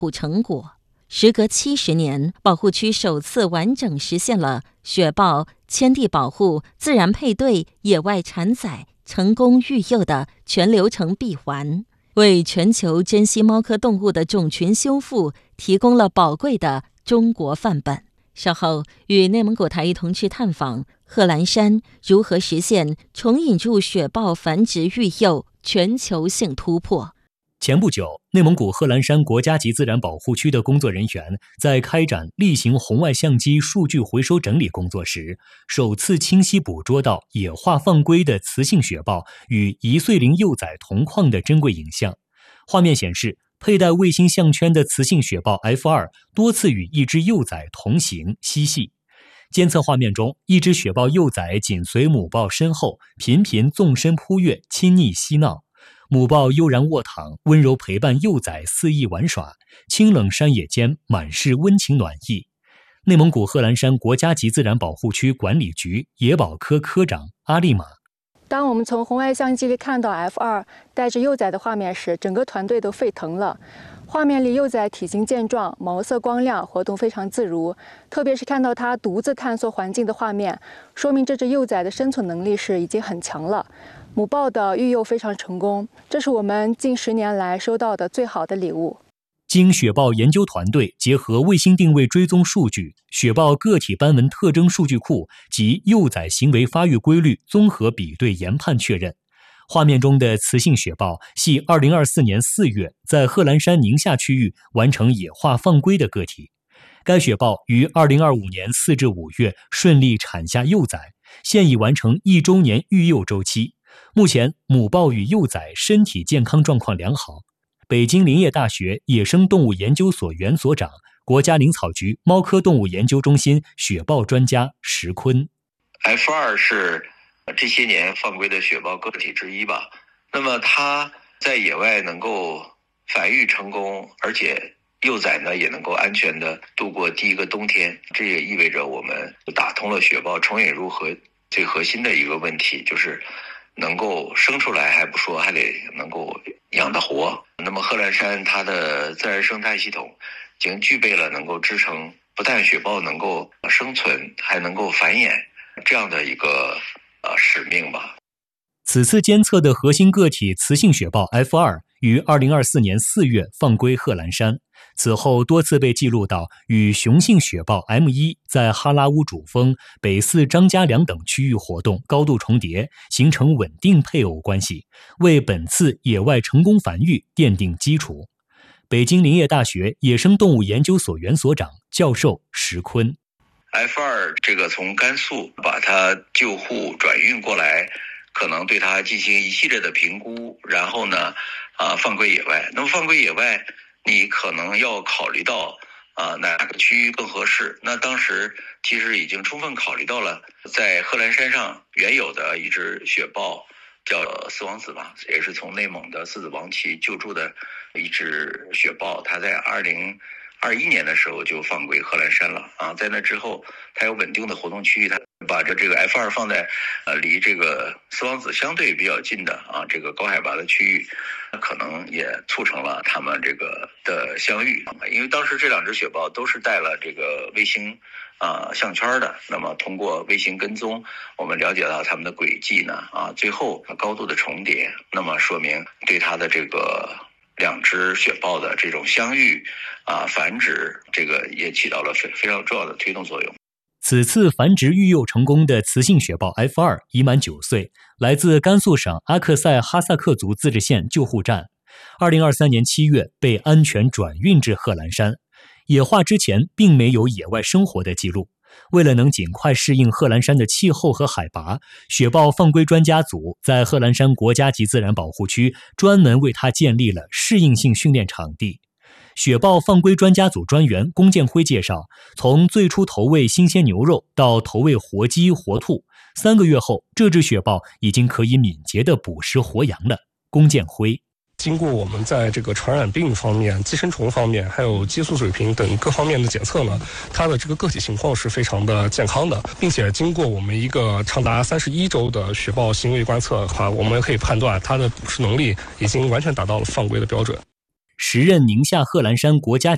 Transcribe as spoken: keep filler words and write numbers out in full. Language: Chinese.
成果。时隔七十年，保护区首次完整实现了雪豹迁地保护、自然配对、野外产崽、成功育幼的全流程闭环，为全球珍稀猫科动物的种群修复提供了宝贵的中国范本。稍后与内蒙古台一同去探访贺兰山如何实现重引入雪豹繁殖育幼全球性突破。 前不久，内蒙古贺兰山国家级自然保护区的工作人员在开展例行红外相机数据回收整理工作时，首次清晰捕捉到野化放归的雌性雪豹与一岁龄幼崽同框的珍贵影像。画面显示，佩戴卫星项圈的雌性雪豹 F 二 多次与一只幼崽同行嬉戏。监测画面中，一只雪豹幼崽紧随母豹身后，频频纵身扑跃，亲昵嬉闹。母豹悠然卧躺，温柔陪伴幼崽肆意玩耍，清冷山野间满是温情暖意。内蒙古贺兰山国家级自然保护区管理局野保科科长阿丽玛： 当我们从红外相机里看到 F 二 带着幼崽的画面时，整个团队都沸腾了。画面里幼崽体型健壮，毛色光亮，活动非常自如。特别是看到它独自探索环境的画面，说明这只幼崽的生存能力是已经很强了。母豹的育幼非常成功，这是我们近十年来收到的最好的礼物。 经雪豹研究团队结合卫星定位追踪数据、雪豹个体斑纹特征数据库及幼崽行为发育规律综合比对研判确认，画面中的雌性雪豹系二零二四年四月在贺兰山宁夏区域完成野化放归的个体。该雪豹于二零二五年四至五月顺利产下幼崽，现已完成一周年育幼周期。目前，母豹与幼崽身体健康状况良好。北京林业大学野生动物研究所原所长、国家林草局猫科动物研究中心雪豹专家石坤 ：F 二 是这些年放归的雪豹个体之一吧。那么它在野外能够繁育成功，而且幼崽呢也能够安全的度过第一个冬天，这也意味着我们打通了雪豹重引入核最核心的一个问题，就是能够生出来还不说，还得能够养得活。那么贺兰山它的自然生态系统已经具备了能够支撑不但雪豹能够生存，还能够繁衍这样的一个呃使命吧。 此次监测的核心个体雌性雪豹 F 二 于二零二四年四月放归贺兰山，此后多次被记录到与雄性雪豹 M 一 在哈拉乌主峰、北四张家梁等区域活动高度重叠，形成稳定配偶关系，为本次野外成功繁育奠定基础。北京林业大学野生动物研究所原所长、教授石坤 ：F 二 这个从甘肃把它救护转运过来，可能对它进行一系列的评估，然后呢，啊，放归野外。那么放归野外，你可能要考虑到啊哪个区域更合适。那当时其实已经充分考虑到了，在贺兰山上原有的一只雪豹，叫四王子吧，也是从内蒙的四子王旗救助的一只雪豹，它在二零二一年的时候就放归贺兰山了啊。在那之后，它有稳定的活动区域，它把这这个 F 二 放在呃离这个四王子相对比较近的啊这个高海拔的区域，可能也促成了他们这个的相遇。因为当时这两只雪豹都是带了这个卫星啊项圈的，那么通过卫星跟踪，我们了解到它们的轨迹呢啊最后高度的重叠，那么说明对它的这个两只雪豹的这种相遇啊繁殖，这个也起到了非非常重要的推动作用。 此次繁殖育幼成功的雌性雪豹 F 二 已满九岁，来自甘肃省阿克塞哈萨克族自治县救护站。二零二三年七月被安全转运至贺兰山。野化之前并没有野外生活的记录。为了能尽快适应贺兰山的气候和海拔，雪豹放归专家组在贺兰山国家级自然保护区专门为它建立了适应性训练场地。雪豹放归专家组专员龚建辉介绍，从最初投喂新鲜牛肉到投喂活鸡活兔，三个月后，这只雪豹已经可以敏捷地捕食活羊了。龚建辉经过我们在这个传染病方面、寄生虫方面，还有激素水平等各方面的检测呢，它的这个个体情况是非常的健康的，并且经过我们一个长达三十一周的雪豹行为观测的话，我们可以判断它的捕食能力已经完全达到了放归的标准。 时任宁夏贺兰山国家